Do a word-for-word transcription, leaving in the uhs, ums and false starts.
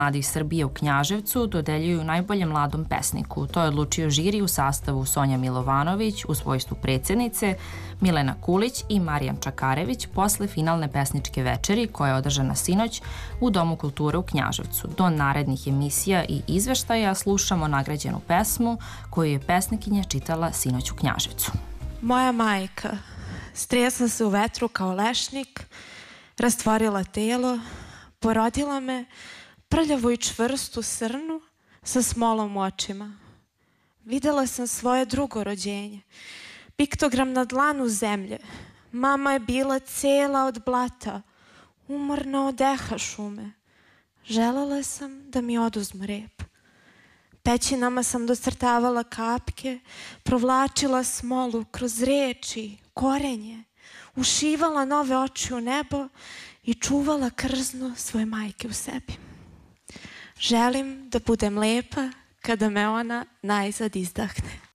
mladih Srbije u Knjaževcu dodeljuju najboljem mladom pesniku. To je odlučio žiri u sastavu Sonja Milovanović u svojstvu predsjednice, Milena Kulić i Marijan Čakarević posle finalne pesničke večeri koja je održana sinoć u Domu kulture u Knjaževcu. Do narednih emisija i izveštaja slušamo nagrađenu pesmu koju je pesnikinja čitala sinoć u Knjaževcu. Moja majka stresla se u vetru kao lešnik, rastvorila telo, porodila me prljavu i čvrstu srnu sa smolom u očima. Videla sam svoje drugo rođenje, piktogram na dlanu zemlje. Mama je bila cela od blata, umorna od eha šume. Želela sam da mi oduzmu rep. Pećinama sam docrtavala kapke, provlačila smolu kroz reči, korenje, ušivala nove oči u nebo i čuvala krzno svoje majke u sebi. Želim da budem lepa kada me ona najzad izdahne.